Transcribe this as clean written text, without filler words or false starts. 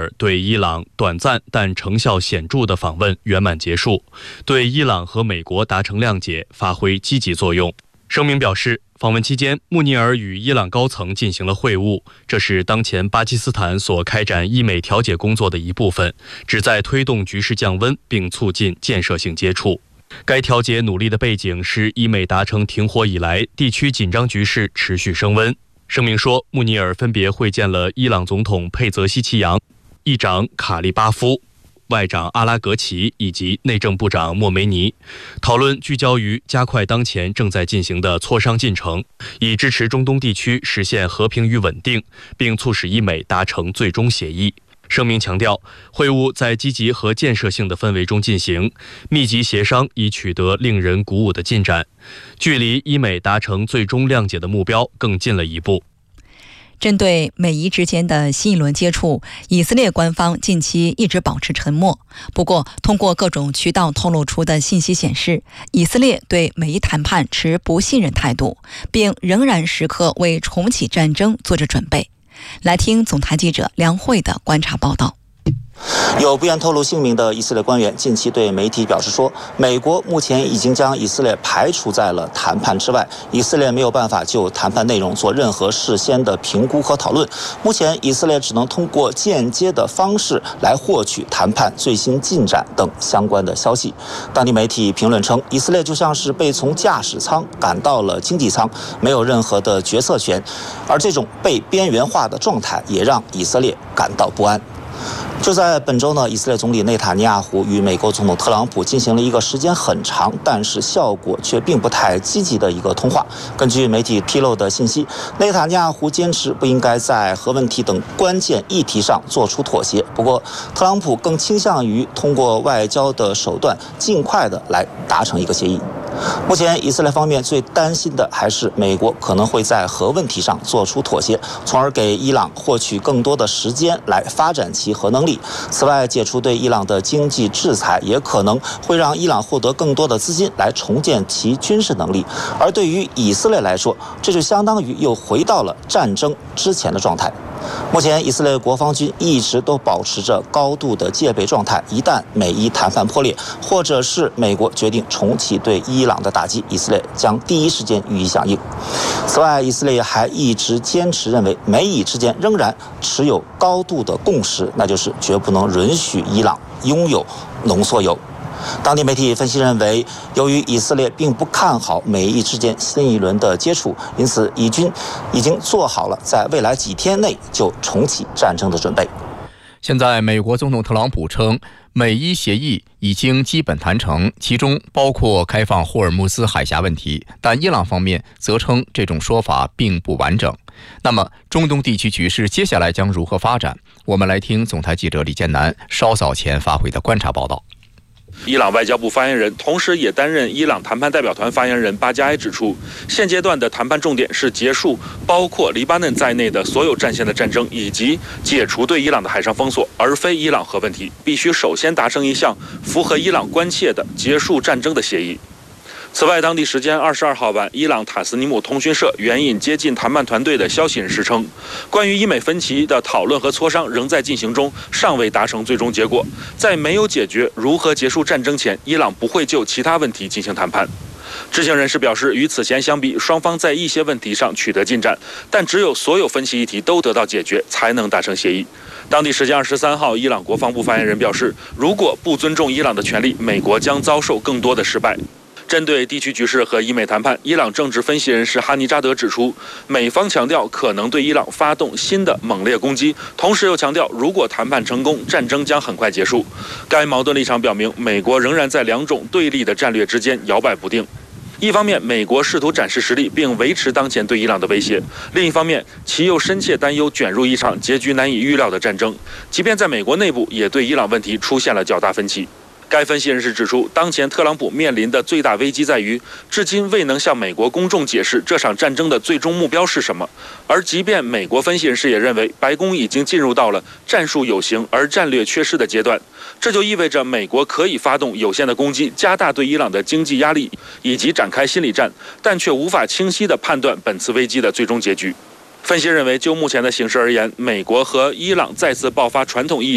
尔对伊朗短暂但成效显著的访问圆满结束，对伊朗和美国达成谅解发挥积极作用。声明表示，访问期间，穆尼尔与伊朗高层进行了会晤，这是当前巴基斯坦所开展伊美调解工作的一部分，旨在推动局势降温并促进建设性接触。该调解努力的背景是伊美达成停火以来，地区紧张局势持续升温。声明说，穆尼尔分别会见了伊朗总统佩泽希奇扬、议长卡利巴夫、外长阿拉格齐以及内政部长莫梅尼，讨论聚焦于加快当前正在进行的磋商进程，以支持中东地区实现和平与稳定，并促使伊美达成最终协议。声明强调，会晤在积极和建设性的氛围中进行，密集协商已取得令人鼓舞的进展，距离伊美达成最终谅解的目标更近了一步。 针对美伊之间的新一轮接触，以色列官方近期一直保持沉默。不过，通过各种渠道透露出的信息显示，以色列对美伊谈判持不信任态度，并仍然时刻为重启战争做着准备。来听总台记者梁慧的观察报道。 有不愿透露姓名的以色列官员近期对媒体表示说，美国目前已经将以色列排除在了谈判之外，以色列没有办法就谈判内容做任何事先的评估和讨论。目前以色列只能通过间接的方式来获取谈判最新进展等相关的消息。当地媒体评论称，以色列就像是被从驾驶舱赶到了经济舱，没有任何的决策权，而这种被边缘化的状态也让以色列感到不安。就在本周呢，以色列总理内塔尼亚胡与美国总统特朗普进行了一个时间很长，但是效果却并不太积极的一个通话。根据媒体披露的信息，内塔尼亚胡坚持不应该在核问题等关键议题上做出妥协，不过特朗普更倾向于通过外交的手段尽快的来达成一个协议。目前以色列方面最担心的还是美国可能会在核问题上做出妥协，从而给伊朗获取更多的时间来发展其核能力。此外，解除对伊朗的经济制裁也可能会让伊朗获得更多的资金来重建其军事能力，而对于以色列来说，这就相当于又回到了战争之前的状态。目前以色列国防军一直都保持着高度的戒备状态，一旦美伊谈判破裂，或者是美国决定重启对伊朗的打击，以色列将第一时间予以响应。此外，以色列还一直坚持认为美以之间仍然持有高度的共识，那就是绝不能允许伊朗拥有浓缩铀。当地媒体分析认为，由于以色列并不看好美伊之间新一轮的接触，因此以军已经做好了在未来几天内就重启战争的准备。 现在美国总统特朗普称，美伊协议已经基本谈成，其中包括开放霍尔木兹海峡问题，但伊朗方面则称这种说法并不完整。那么中东地区局势接下来将如何发展？我们来听总台记者李建南稍早前发回的观察报道。 伊朗外交部发言人，同时也担任伊朗谈判代表团发言人巴加埃指出，现阶段的谈判重点是结束包括黎巴嫩在内的所有战线的战争，以及解除对伊朗的海上封锁，而非伊朗核问题。必须首先达成一项符合伊朗关切的结束战争的协议。此外，当地时间22号晚，伊朗塔斯尼姆通讯社援引接近谈判团队的消息人士称，关于伊美分歧的讨论和磋商仍在进行中，尚未达成最终结果。在没有解决如何结束战争前，伊朗不会就其他问题进行谈判。知情人士表示，与此前相比，双方在一些问题上取得进展，但只有所有分歧议题都得到解决，才能达成协议。当地时间23号，伊朗国防部发言人表示，如果不尊重伊朗的权利，美国将遭受更多的失败。针对地区局势和伊美谈判，伊朗政治分析人士哈尼扎德指出，美方强调可能对伊朗发动新的猛烈攻击，同时又强调，如果谈判成功，战争将很快结束。该矛盾立场表明，美国仍然在两种对立的战略之间摇摆不定。一方面，美国试图展示实力并维持当前对伊朗的威胁；另一方面，其又深切担忧卷入一场结局难以预料的战争。即便在美国内部，也对伊朗问题出现了较大分歧。该分析人士指出，当前特朗普面临的最大危机在于，至今未能向美国公众解释这场战争的最终目标是什么。而即便美国分析人士也认为，白宫已经进入到了战术有形而战略缺失的阶段，这就意味着美国可以发动有限的攻击，加大对伊朗的经济压力，以及展开心理战，但却无法清晰地判断本次危机的最终结局。分析认为，就目前的形势而言，美国和伊朗再次爆发传统意义